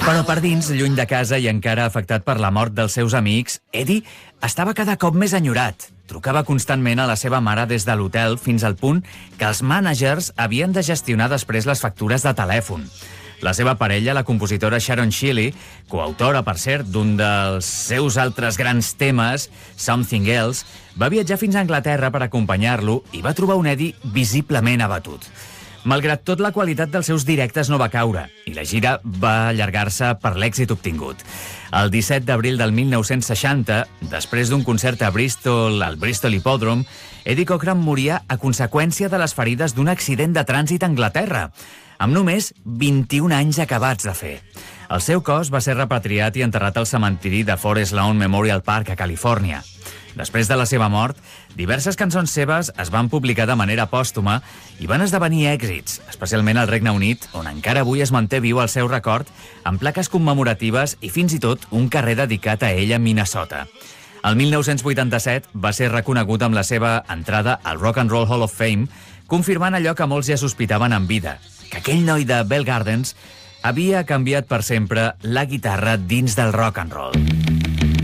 Però per dins, lluny de casa i encara afectat per la mort dels seus amics, Eddie estava cada cop més enyorat. Trucava constantment a la seva mare des de l'hotel fins al punt que els mànagers havien de gestionar després les factures de telèfon. La seva parella, la compositora Sharon Shealy, coautora, per cert, d'un dels seus altres grans temes, Something Else, va viatjar fins a Anglaterra per acompanyar-lo i va trobar un Eddie visiblement abatut. Malgrat tot, la qualitat dels seus directes no va caure i la gira va allargar-se per l'èxit obtingut. El 17 d'abril del 1960, després d'un concert a Bristol, al Bristol Hippodrome, Eddie Cochran moria a conseqüència de les ferides d'un accident de trànsit a Anglaterra, amb només 21 anys acabats de fer. El seu cos va ser repatriat i enterrat al cementiri de Forest Lawn Memorial Park, a Califòrnia. Després de la seva mort, diverses cançons seves es van publicar de manera pòstuma i van esdevenir èxits, especialment al Regne Unit, on encara avui es manté viu el seu record, amb plaques commemoratives i fins i tot un carrer dedicat a ell a Minnesota. El 1987 va ser reconegut amb la seva entrada al Rock and Roll Hall of Fame, confirmant allò que molts ja sospitaven en vida, que aquell noi de Bell Gardens havia canviat per sempre la guitarra dins del rock and roll.